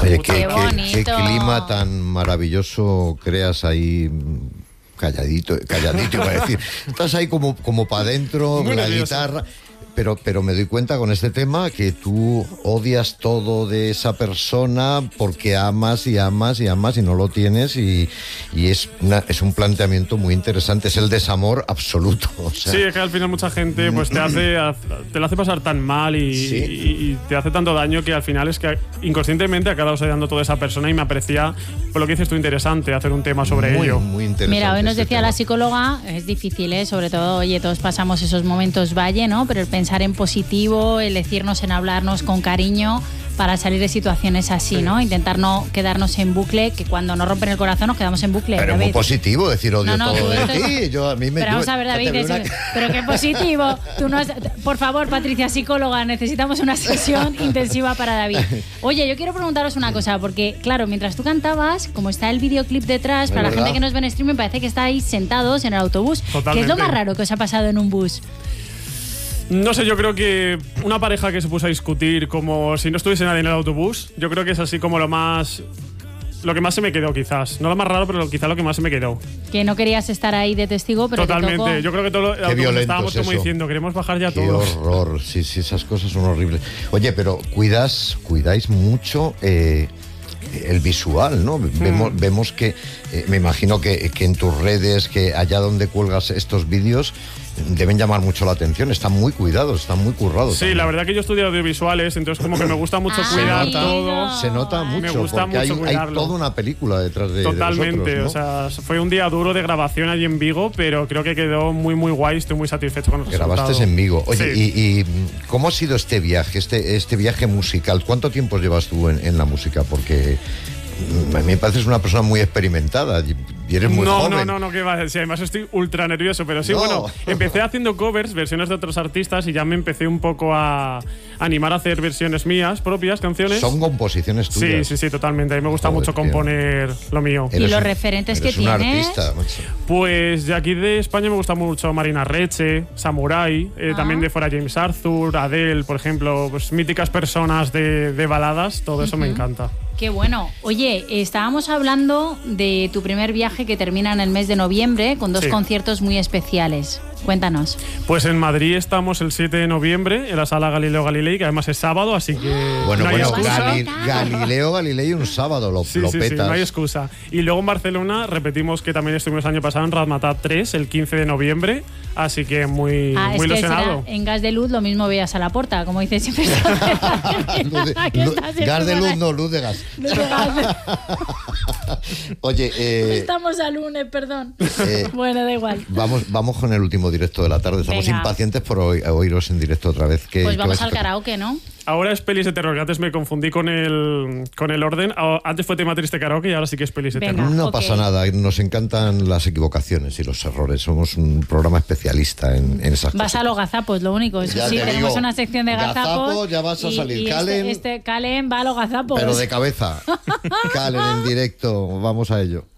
Oye, qué clima tan maravilloso creas ahí. Calladito iba a decir. Estás ahí como para adentro, la guitarra. Pero me doy cuenta con este tema que tú odias todo de esa persona porque amas y no lo tienes y es un planteamiento muy interesante, es el desamor absoluto. O sea. Sí, es que al final mucha gente pues te lo hace pasar tan mal y te hace tanto daño que al final es que inconscientemente acabas odiando toda esa persona y me parecía, por lo que dices tú, interesante hacer un tema sobre ello. Muy interesante. Mira, hoy nos decía la psicóloga, es difícil, sobre todo, oye, todos pasamos esos momentos valle, ¿no? Pero el pensar en positivo, el decirnos, en hablarnos con cariño para salir de situaciones así, ¿no? Intentar no quedarnos en bucle, que cuando nos rompen el corazón nos quedamos en bucle. Pero es muy positivo decir odio todo de ti. Pero vamos a ver, David, pero qué positivo. Tú no has... Por favor, Patricia, psicóloga, necesitamos una sesión intensiva para David. Oye, yo quiero preguntaros una cosa, porque claro, mientras tú cantabas, como está el videoclip detrás, para la gente que nos ve en streaming, parece que estáis sentados en el autobús. Totalmente. ¿Qué es lo más raro que os ha pasado en un bus? No sé, yo creo que una pareja que se puso a discutir como si no estuviese nadie en el autobús, yo creo que es así como lo que más se me quedó, quizás. No lo más raro, pero quizás lo que más se me quedó. Que no querías estar ahí de testigo, pero totalmente. te tocó. Yo creo que todo estábamos como diciendo, queremos bajar ya todo. Qué horror, sí, esas cosas son horribles. Oye, pero cuidáis mucho el visual, ¿no? Vemos que, me imagino que en tus redes, que allá donde cuelgas estos vídeos, deben llamar mucho la atención, están muy cuidados, están muy currados. Sí, también. la verdad que yo estudié audiovisuales, entonces como que me gusta mucho cuidar todo. Se nota mucho, me gusta porque mucho hay toda una película detrás de totalmente, de vosotros, ¿no? O sea, fue un día duro de grabación allí en Vigo, pero creo que quedó muy guay, estoy muy satisfecho con el resultado. Grabaste en Vigo. Oye, sí. ¿y cómo ha sido este viaje, este viaje musical? ¿Cuánto tiempo llevas tú en la música? Porque a mí me pareces una persona muy experimentada y eres muy joven. No, que va a decir. Además estoy ultra nervioso, pero sí, No. bueno, empecé haciendo covers, versiones de otros artistas y ya me empecé un poco a animar a hacer versiones mías, propias, canciones. Son composiciones tuyas. Sí, totalmente. A mí me gusta mucho componer lo mío. ¿Y los referentes que tienes? Eres un artista, macho. Pues de aquí de España me gusta mucho Marina Reche, Samurai, también de fuera James Arthur, Adele, por ejemplo, pues míticas personas de baladas, todo eso me encanta. Qué bueno. Oye, estábamos hablando de tu primer viaje que termina en el mes de noviembre con dos conciertos muy especiales. Cuéntanos. Pues en Madrid estamos el 7 de noviembre en la sala Galileo Galilei, que además es sábado, así que Bueno, no hay excusa. Galileo Galilei un sábado, lo petas. Sí, no hay excusa. Y luego en Barcelona repetimos que también estuvimos el año pasado en Razmataz 3, el 15 de noviembre, así que muy ilusionado. En Gas de Luz lo mismo veías a la puerta, como dice siempre. Gas de luz, no, luz de gas. Oye, estamos a lunes, perdón. Bueno, da igual. Vamos con el último directo de la tarde. Estamos impacientes por oíros en directo otra vez. Pues vamos al karaoke, ¿no? Ahora es pelis de terror, que antes me confundí con el orden. Antes fue tema triste karaoke y ahora sí que es pelis de terror. No pasa nada, nos encantan las equivocaciones y los errores. Somos un programa especialista en esas cosas. Vas a los gazapos, lo único. Eso sí, tenemos una sección de gazapos. Ya vas a salir. Y Calen, Calen va a los gazapos. pero de cabeza. Calen en directo, vamos a ello.